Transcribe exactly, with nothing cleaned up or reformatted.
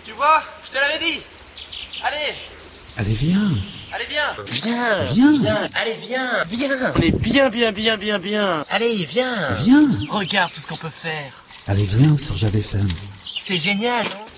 Tu vois, je te l'avais dit. Allez. Allez, viens. Allez, viens. Viens, Viens. viens, allez, viens, viens. On est bien, bien, bien, bien, bien. Allez, viens. Viens. Regarde tout ce qu'on peut faire. Allez, viens sur Java F M. C'est génial, non?